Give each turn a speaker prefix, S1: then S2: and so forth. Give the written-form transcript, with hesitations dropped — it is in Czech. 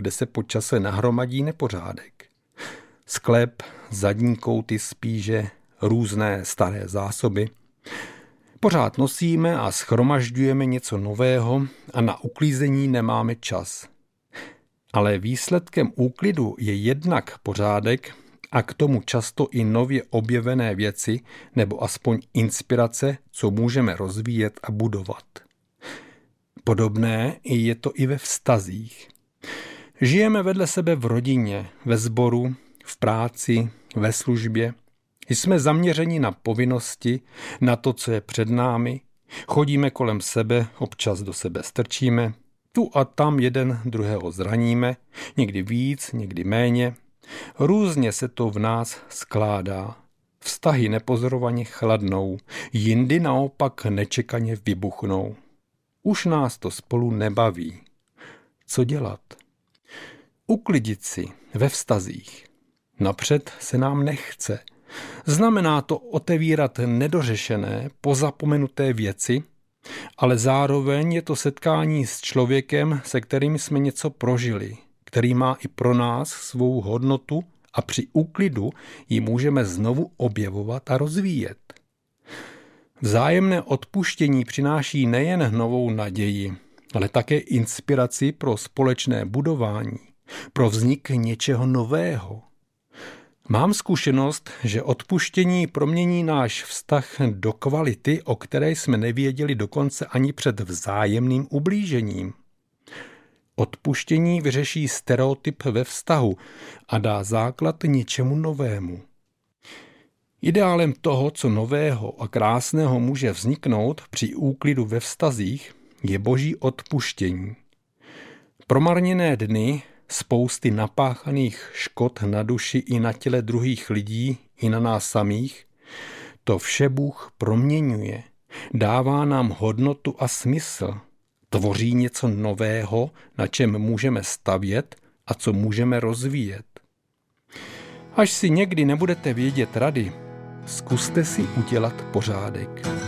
S1: kde se po čase nahromadí nepořádek. Sklep, zadní kouty spíže, různé staré zásoby. Pořád nosíme a shromažďujeme něco nového a na uklízení nemáme čas. Ale výsledkem úklidu je jednak pořádek a k tomu často i nově objevené věci nebo aspoň inspirace, co můžeme rozvíjet a budovat. Podobné je to i ve vztazích. Žijeme vedle sebe v rodině, ve sboru, v práci, ve službě. Jsme zaměřeni na povinnosti, na to, co je před námi. Chodíme kolem sebe, občas do sebe strčíme. Tu a tam jeden druhého zraníme, někdy víc, někdy méně. Různě se to v nás skládá. Vztahy nepozorovaně chladnou, jindy naopak nečekaně vybuchnou. Už nás to spolu nebaví. Co dělat? Uklidit si ve vztazích. Napřed se nám nechce. Znamená to otevírat nedořešené, pozapomenuté věci, ale zároveň je to setkání s člověkem, se kterým jsme něco prožili, který má i pro nás svou hodnotu a při úklidu ji můžeme znovu objevovat a rozvíjet. Vzájemné odpuštění přináší nejen novou naději, ale také inspiraci pro společné budování, pro vznik něčeho nového. Mám zkušenost, že odpuštění promění náš vztah do kvality, o které jsme nevěděli dokonce ani před vzájemným ublížením. Odpuštění vyřeší stereotyp ve vztahu a dá základ něčemu novému. Ideálem toho, co nového a krásného může vzniknout při úklidu ve vztazích, je boží odpuštění. Promarněné dny, spousty napáchaných škod na duši i na těle druhých lidí, i na nás samých, to vše Bůh proměňuje, dává nám hodnotu a smysl, tvoří něco nového, na čem můžeme stavět a co můžeme rozvíjet. Až si někdy nebudete vědět rady, zkuste si udělat pořádek.